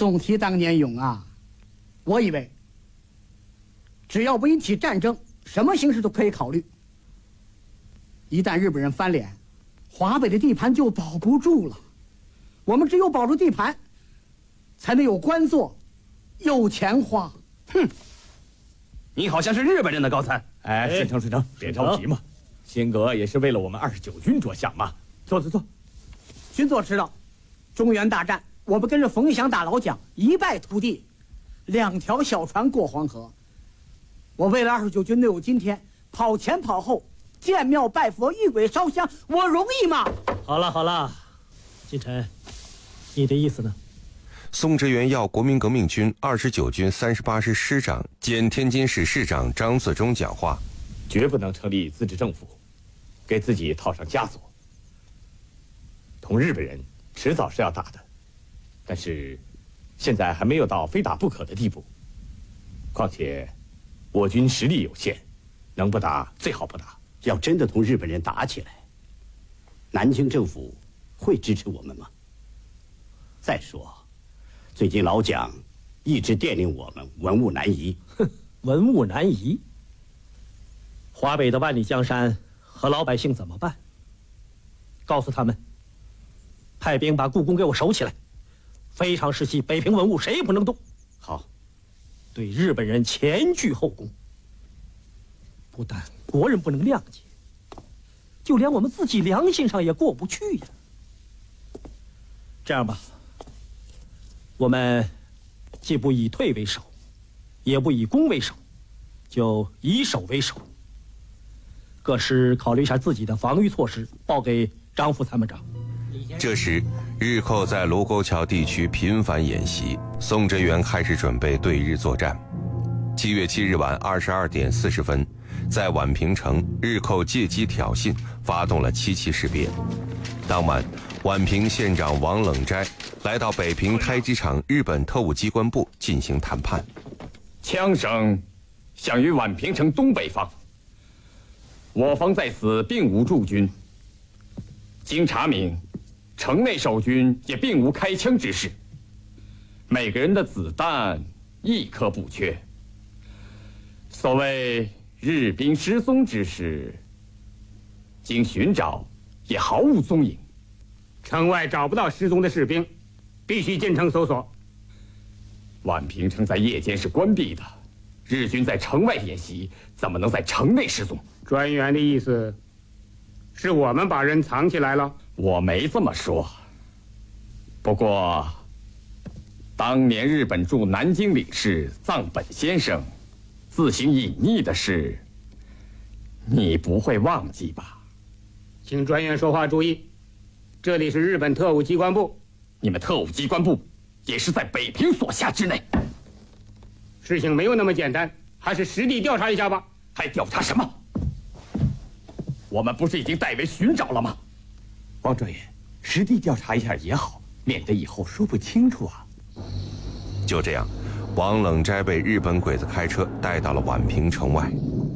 总提当年勇啊！我以为只要不引起战争，什么形势都可以考虑。一旦日本人翻脸，华北的地盘就保不住了。我们只有保住地盘，才能有官做，有钱花。哼！ 你好像是日本人的高参。 哎，顺成，别着急嘛。辛格也是为了我们29军着想嘛。坐。 军座知道，中原大战，我们跟着冯玉祥打老蒋，一败涂地，2条小船过黄河。我为了29军能有今天，跑前跑后，见庙拜佛，遇鬼烧香，我容易吗？ 好了，金晨，你的意思呢？ 宋哲元要国民革命军29军38师师长兼天津市市长张自忠讲话， 绝不能成立自治政府，给自己套上枷锁。同日本人迟早是要打的，但是现在还没有到非打不可的地步。况且我军实力有限，能不打最好不打。 要真的同日本人打起来，南京政府会支持我们吗？再说，最近老蒋一直电令我们文物南移。 文物南移，华北的万里江山和老百姓怎么办？告诉他们，派兵把故宫给我守起来，非常时期北平文物谁也不能动。 好， 对日本人前倨后恭。不但国人不能谅解，就连我们自己良心上也过不去呀。这样吧，我们既不以退为守，也不以攻为守，就以守为守。各师考虑一下自己的防御措施，报给张副参谋长。 这时，日寇在卢沟桥地区频繁演习，宋哲元开始准备对日作战。7月7日晚22点40分，在宛平城，日寇借机挑衅，发动了7起事变。当晚，宛平县长王冷斋来到北平胎机厂日本特务机关部进行谈判。 枪声响于宛平城东北方，我方在此并无驻军。经查明，城内守军也并无开枪之事，每个人的子弹1颗不缺。所谓日兵失踪之事，经寻找也毫无踪影。 城外找不到失踪的士兵，必须进城搜索。 宛平城在夜间是关闭的，日军在城外演习，怎么能在城内失踪？ 专员的意思是我们把人藏起来了？ 我没这么说。不过，当年日本驻南京领事藏本先生自行隐匿的事，你不会忘记吧？ 请专员说话注意，这里是日本特务机关部， 你们特务机关部也是在北平所辖之内。 事情没有那么简单，还是实地调查一下吧。 还调查什么？我们不是已经代为寻找了吗？ 王专员，实地调查一下也好，免得以后说不清楚啊。 就这样，王冷斋被日本鬼子开车带到了宛平城外。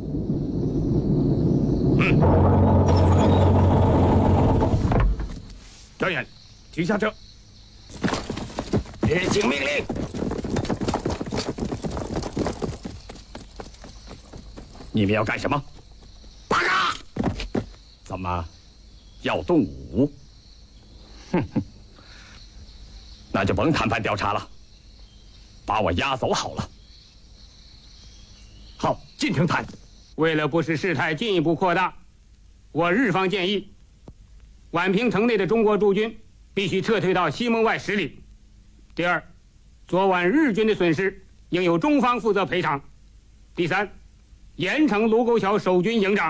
专员，停下车。 执行命令。 你们要干什么？ 打卡！ 怎么，要动武？哼哼，那就甭谈判调查了，把我押走好了。好，进城谈。 为了不使事态进一步扩大，我日方建议，宛平城内的中国驻军必须撤退到西门外10里。第二，昨晚日军的损失应由中方负责赔偿。第三，严惩卢沟桥守军营长。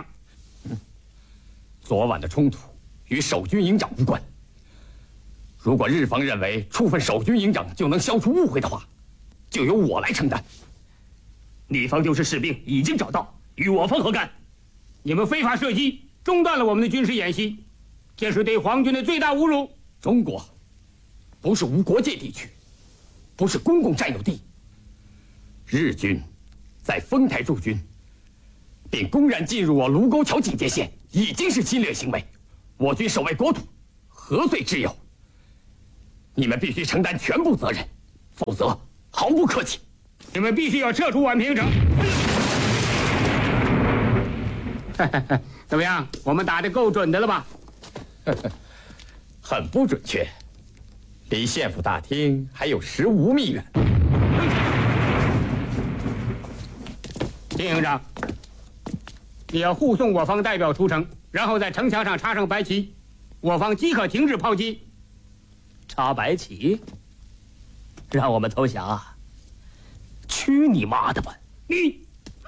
昨晚的冲突与守军营长无关。如果日方认为处分守军营长就能消除误会的话，就由我来承担。 你方丢失士兵已经找到，与我方何干？ 你们非法射击，中断了我们的军事演习，这是对皇军的最大侮辱。 中国不是无国界地区，不是公共占有地。日军在丰台驻军，并公然进入我卢沟桥警戒线，已经是侵略行为。我军守卫国土，何罪之有？你们必须承担全部责任， 否则毫不客气。 你们必须要撤出宛平城。怎么样？我们打得够准的了吧？ 很不准确，离县府大厅还有15米远。 金营长，你要护送我方代表出城，然后在城墙上插上白旗，我方即可停止炮击。 插白旗，让我们投降啊？去你妈的吧！你，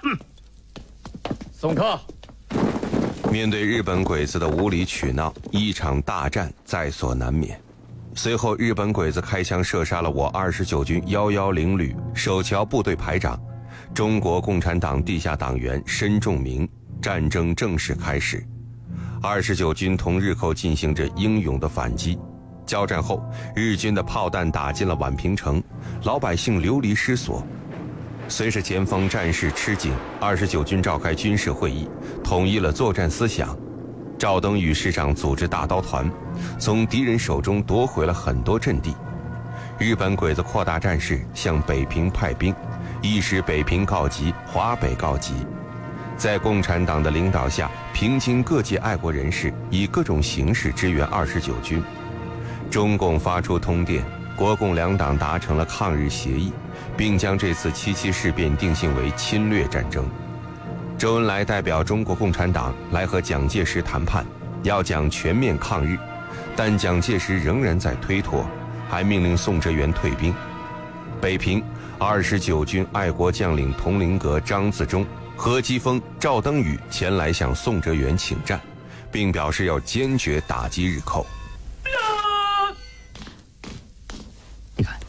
送客。 面对日本鬼子的无理取闹，一场大战在所难免。随后，日本鬼子开枪射杀了我29军110旅守桥部队排长、中国共产党地下党员申仲明。战争正式开始，29军同日寇进行着英勇的反击。交战后，日军的炮弹打进了宛平城，老百姓流离失所。随着前方战事吃紧，29军召开军事会议，统一了作战思想。赵登禹师长组织大刀团，从敌人手中夺回了很多阵地。日本鬼子扩大战事，向北平派兵，一时北平告急，华北告急。在共产党的领导下，平津各界爱国人士以各种形式支援29军。中共发出通电，国共两党达成了抗日协议，并将这次77事变定性为侵略战争。周恩来代表中国共产党来和蒋介石谈判，要讲全面抗日，但蒋介石仍然在推脱，还命令宋哲元退兵。北平29军爱国将领佟麟阁、张自忠、何基沣、赵登禹前来向宋哲元请战，并表示要坚决打击日寇。 你看，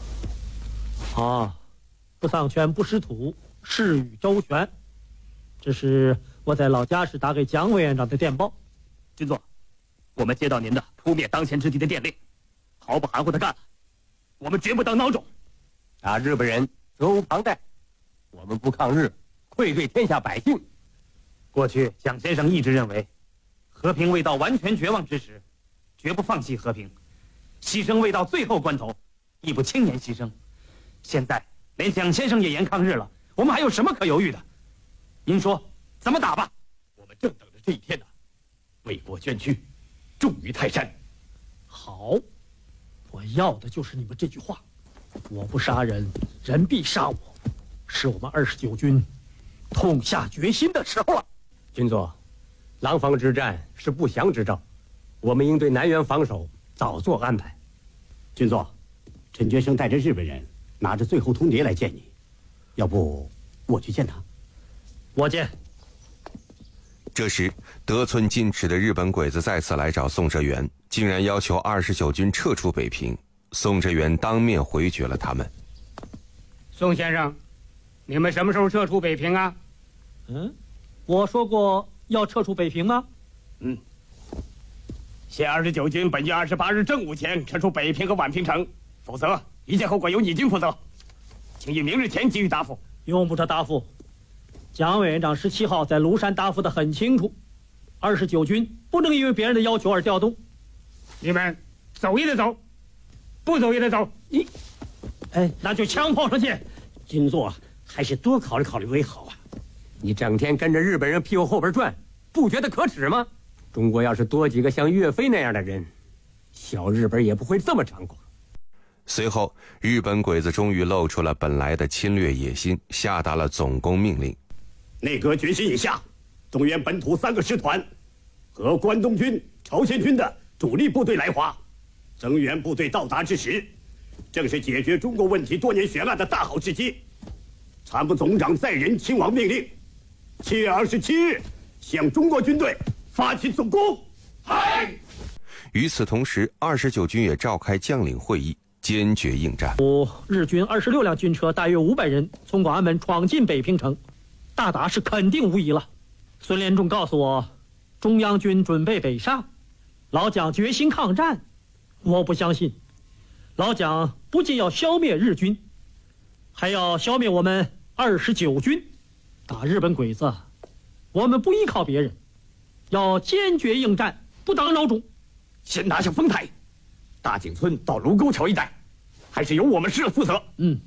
不丧权不失土，事与周全。这是我在老家时打给蒋委员长的电报。 军座，我们接到您的扑灭当前之敌的电令，毫不含糊的干了，我们绝不当孬种。 打日本人责无旁贷，我们不抗日，愧对天下百姓。 过去蒋先生一直认为，和平未到完全绝望之时，绝不放弃和平；牺牲未到最后关头，亦不轻言牺牲。现在连蒋先生也言抗日了，我们还有什么可犹豫的？您说怎么打吧？ 我们正等着这一天呢，为国捐躯，重于泰山。 好，我要的就是你们这句话：我不杀人，人必杀我。是我们29军痛下决心的时候了。 军座，廊坊之战是不祥之兆，我们应对南园防守早做安排。 军座，陈觉生带着日本人拿着最后通牒来见你，要不我去见他？ 我见。 这时，得寸进尺的日本鬼子再次来找宋哲元，竟然要求29军撤出北平。宋哲元当面回绝了他们。 宋先生，你们什么时候撤出北平啊？ 我说过要撤出北平吗？ 现29军本月28日正午前撤出北平和宛平城，否则一切后果由你军负责，请于明日前给予答复。 用不着答复。蒋委员长17号在庐山答复得很清楚，29军不能因为别人的要求而调动。 你们走也得走，不走也得走。 那就枪炮上去。 军座还是多考虑考虑为好啊！ 你整天跟着日本人屁股后边转，不觉得可耻吗？中国要是多几个像岳飞那样的人，小日本也不会这么猖狂。 随后，日本鬼子终于露出了本来的侵略野心，下达了总攻命令。 内阁决心以下，动员本土3个师团和关东军、朝鲜军的主力部队来华。增援部队到达之时，正是解决中国问题多年悬案的大好时机。参谋总长在任亲王命令，7月27日向中国军队发起总攻。嗨！ 与此同时，29军也召开将领会议，坚决应战。 日军26辆军车，大约500人，从广安门闯进北平城，大打是肯定无疑了。孙连仲告诉我，中央军准备北上，老蒋决心抗战。我不相信，老蒋不仅要消灭日军，还要消灭我们29军。打日本鬼子，我们不依靠别人，要坚决应战，不当孬种。 先拿下丰台，大井村到卢沟桥一带， 还是由我们师负责。 嗯。